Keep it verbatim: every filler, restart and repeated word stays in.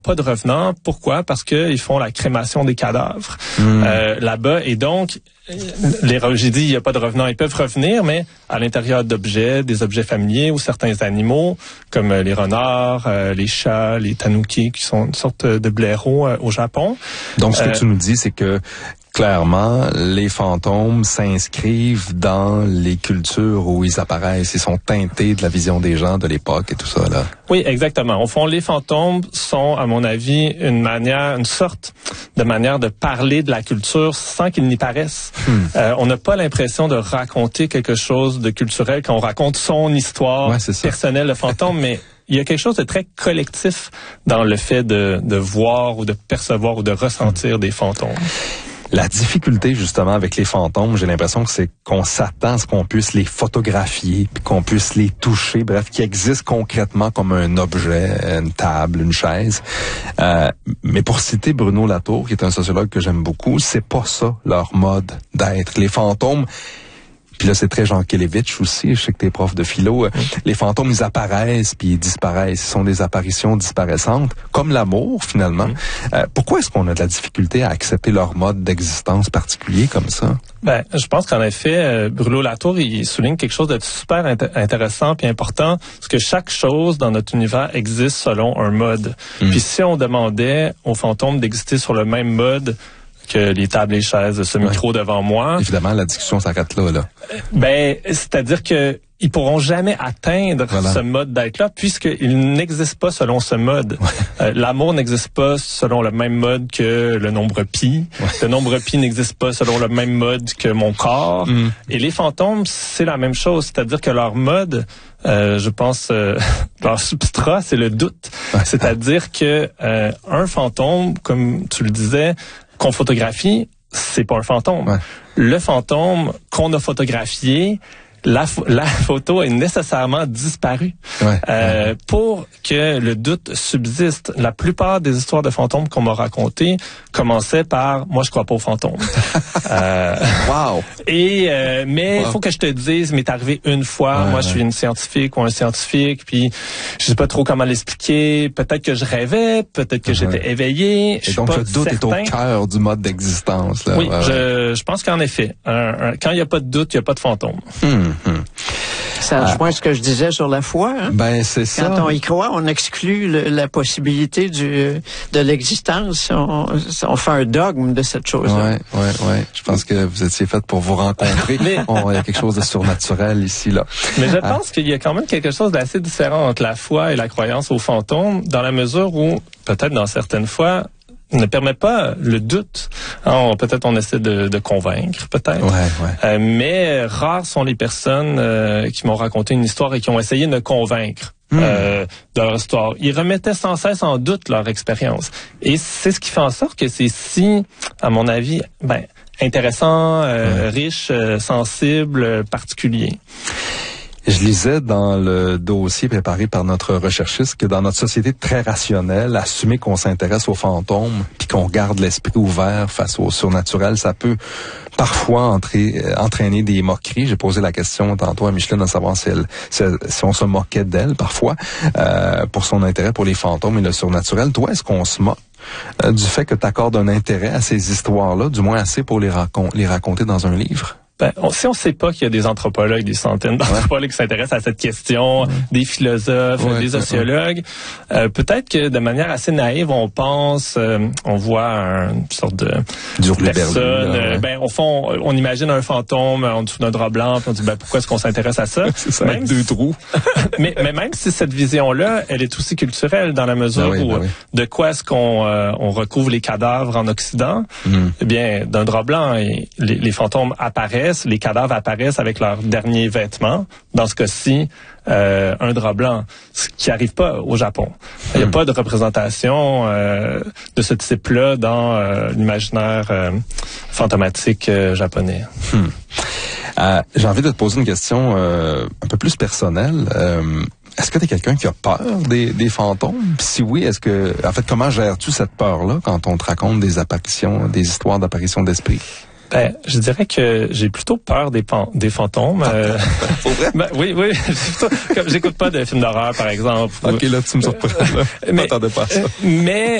pas de revenants. Pourquoi? Parce qu'ils font la crémation des cadavres mmh. euh, là-bas. Et donc, les, j'ai dit, il n'y a pas de revenants. Ils peuvent revenir, mais à l'intérieur d'objets, des objets familiers ou certains animaux, comme les renards, euh, les chats, les tanuki, qui sont une sorte de blaireaux euh, au Japon. Donc, ce que euh, tu nous dis, c'est que clairement, les fantômes s'inscrivent dans les cultures où ils apparaissent. Ils sont teintés de la vision des gens de l'époque et tout ça, là. Oui, exactement. Au fond, les fantômes sont, à mon avis, une manière, une sorte de manière de parler de la culture sans qu'ils n'y paraissent. Hmm. Euh, on n'a pas l'impression de raconter quelque chose de culturel quand on raconte son histoire ouais, c'est ça. personnelle de fantôme, mais il y a quelque chose de très collectif dans le fait de, de voir ou de percevoir ou de ressentir hmm. des fantômes. La difficulté, justement, avec les fantômes, j'ai l'impression que c'est qu'on s'attend à ce qu'on puisse les photographier, puis qu'on puisse les toucher, bref, qu'ils existent concrètement comme un objet, une table, une chaise. Euh, mais pour citer Bruno Latour, qui est un sociologue que j'aime beaucoup, c'est pas ça leur mode d'être. Les fantômes, puis là, c'est très Jean Kelevitch aussi, je sais que t'es prof de philo. Mmh. Les fantômes, ils apparaissent puis ils disparaissent. Ils sont des apparitions disparaissantes, comme l'amour, finalement. Mmh. Euh, pourquoi est-ce qu'on a de la difficulté à accepter leur mode d'existence particulier comme ça? Ben, je pense qu'en effet, euh, Bruno Latour, il souligne quelque chose de super int- intéressant puis important, c'est que chaque chose dans notre univers existe selon un mode. Mmh. Puis si on demandait aux fantômes d'exister sur le même mode que les tables et les chaises de ce micro ouais. devant moi. Évidemment, la discussion s'arrête là, là. Ben, c'est-à-dire que ils pourront jamais atteindre voilà. ce mode d'être-là, puisqu'il n'existe pas selon ce mode. Ouais. Euh, l'amour n'existe pas selon le même mode que le nombre pi. Ouais. Le nombre pi n'existe pas selon le même mode que mon corps. Mm. Et les fantômes, c'est la même chose. C'est-à-dire que leur mode, euh, je pense, euh, leur substrat, c'est le doute. Ouais. C'est-à-dire que euh, un fantôme, comme tu le disais, qu'on photographie, c'est pas un fantôme. Ouais. Le fantôme qu'on a photographié, la, la photo est nécessairement disparue. Ouais, euh, ouais. Pour que le doute subsiste, la plupart des histoires de fantômes qu'on m'a racontées commençaient par « moi, je crois pas aux fantômes ». euh, wow. Et euh, mais il wow. faut que je te dise, m'est arrivé une fois, ouais, moi, je suis une scientifique ou un scientifique, puis je sais pas trop comment l'expliquer. Peut-être que je rêvais, peut-être que ouais. j'étais éveillé. Et donc, le doute certain. est au cœur du mode d'existence. Là. Oui, ouais, je, ouais. je pense qu'en effet, un, un, quand il n'y a pas de doute, il n'y a pas de fantôme. Hum. Hum. Ça rejoint ah. ce que je disais sur la foi. Hein? Ben c'est ça. Quand on y croit, on exclut le, la possibilité du de l'existence. On, on fait un dogme de cette chose-là. Ouais, ouais, ouais. Je pense que vous étiez fait pour vous rencontrer. Mais il y a quelque chose de surnaturel ici là. Mais je pense ah. qu'il y a quand même quelque chose d'assez différent entre la foi et la croyance aux fantômes, dans la mesure où peut-être dans certaines fois ne permet pas le doute. Alors, peut-être on essaie de, de convaincre, peut-être. Ouais, ouais. Euh, mais rares sont les personnes euh, qui m'ont raconté une histoire et qui ont essayé de me convaincre mmh. euh, de leur histoire. Ils remettaient sans cesse en doute leur expérience. Et c'est ce qui fait en sorte que c'est si, à mon avis, ben intéressant, euh, ouais. riche, euh, sensible, euh, particulier. Je lisais dans le dossier préparé par notre recherchiste que dans notre société très rationnelle, assumer qu'on s'intéresse aux fantômes puis qu'on garde l'esprit ouvert face au surnaturel, ça peut parfois entrer, euh, entraîner des moqueries. J'ai posé la question tantôt à Micheline de savoir si, elle, si, si on se moquait d'elle parfois euh, pour son intérêt pour les fantômes et le surnaturel. Toi, est-ce qu'on se moque euh, du fait que tu accordes un intérêt à ces histoires-là, du moins assez pour les, racon- les raconter dans un livre? Ben, on, si on ne sait pas qu'il y a des anthropologues, des centaines d'anthropologues ouais. qui s'intéressent à cette question, ouais. des philosophes, ouais, des sociologues, ouais. euh, peut-être que de manière assez naïve, on pense, euh, on voit une sorte de du personne. Berlou, là, ouais. euh, ben, au fond, on imagine un fantôme en dessous d'un drap blanc, puis on dit, ben, pourquoi est-ce qu'on s'intéresse à ça? C'est ça, même avec deux trous. mais, mais même si cette vision-là, elle est aussi culturelle dans la mesure ben oui, où, ben oui. de quoi est-ce qu'on euh, on recouvre les cadavres en Occident? Mm. Eh bien, d'un drap blanc, et les, les fantômes apparaissent, les cadavres apparaissent avec leurs derniers vêtements. Dans ce cas-ci, euh, un drap blanc, ce qui n'arrive pas au Japon. Il n'y a mm. pas de représentation euh, de ce type-là dans euh, l'imaginaire euh, fantomatique euh, japonais. Mm. Euh, j'ai envie de te poser une question euh, un peu plus personnelle. Euh, Est-ce que tu es quelqu'un qui a peur des, des fantômes? Puis si oui, est-ce que, en fait, comment gères-tu cette peur-là quand on te raconte des apparitions, des histoires d'apparitions d'esprit? Ben, je dirais que j'ai plutôt peur des, pan- des fantômes. Euh, Pour vrai? ben, oui, oui. Plutôt, comme j'écoute pas de films d'horreur, par exemple. OK, là, tu me surprends. Je m'attendais pas à ça. Mais